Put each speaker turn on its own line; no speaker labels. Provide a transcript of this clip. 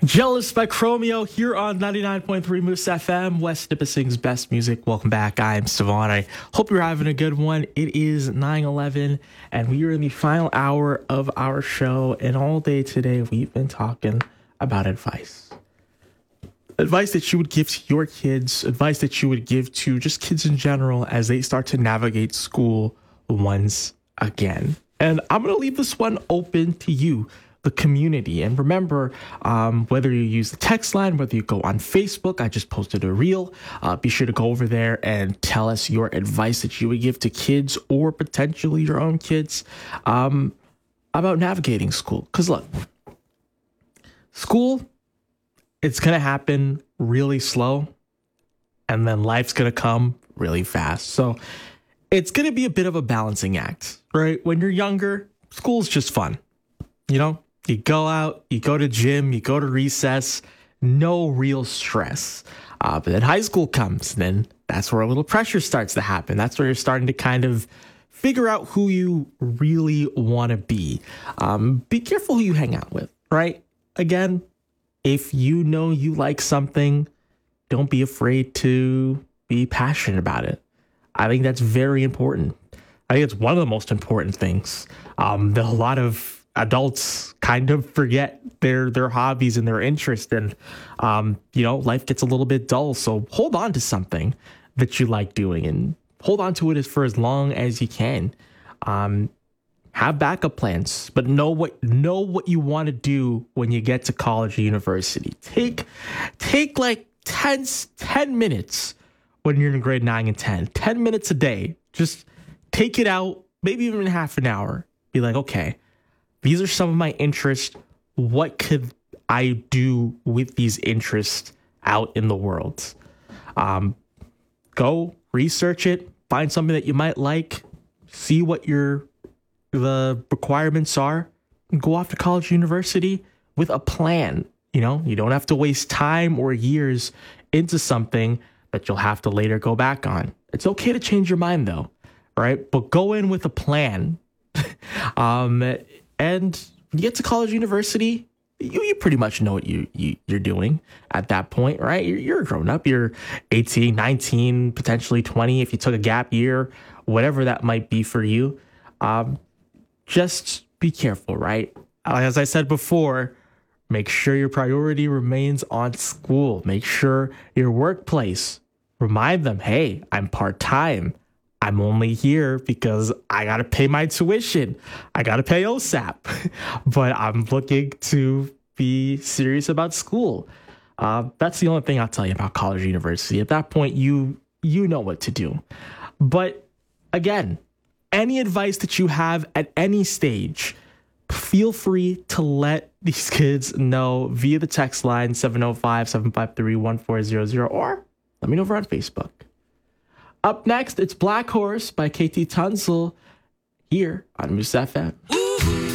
Jealous by Chromeo here on 99.3 Moose FM, West Nipissing's best music. Welcome back. I'm Savon. I hope you're having a good one. It is 9/11 and we are in the final hour of our show. And all day today, we've been talking about advice. Advice that you would give to your kids, advice that you would give to just kids in general as they start to navigate school once again. And I'm going to leave this one open to you, the community. And remember, whether you use the text line, whether you go on Facebook, I just posted a reel. Be sure to go over there and tell us your advice that you would give to kids or potentially your own kids about navigating school. Because look, school, it's going to happen really slow and then life's going to come really fast. So it's going to be a bit of a balancing act, right? When you're younger, school's just fun. You know, you go out, you go to gym, you go to recess, no real stress. But then high school comes, then that's where a little pressure starts to happen. That's where you're starting to kind of figure out who you really want to be. Be careful who you hang out with, right? Again, if you know you like something, don't be afraid to be passionate about it. I think that's very important. I think it's one of the most important things that a lot of adults kind of forget their hobbies and their interests. And, life gets a little bit dull. So hold on to something that you like doing and hold on to it for as long as you can. Have backup plans, but know what you want to do when you get to college or university. Take like 10 minutes when you're in grade 9 and 10 minutes a day. Just take it out, maybe even half an hour. Be like, okay, these are some of my interests. What could I do with these interests out in the world? Go research it, find something that you might like, see what the requirements are, and go off to college, university with a plan. You know, you don't have to waste time or years into something that you'll have to later go back on. It's okay to change your mind though, right? But go in with a plan. And you get to college, university, you pretty much know what you're doing at that point, right? You're a grown up. You're 18, 19, potentially 20 if you took a gap year, whatever that might be for you. Just be careful, right? As I said before, make sure your priority remains on school. Make sure your workplace, remind them, hey, I'm part-time. I'm only here because I got to pay my tuition. I got to pay OSAP, but I'm looking to be serious about school. That's the only thing I'll tell you about college or university. At that point, you know what to do. But again, any advice that you have at any stage, feel free to let these kids know via the text line 705-753-1400 or let me know over on Facebook. Up next, it's Black Horse by KT Tunsil here on Moose FM.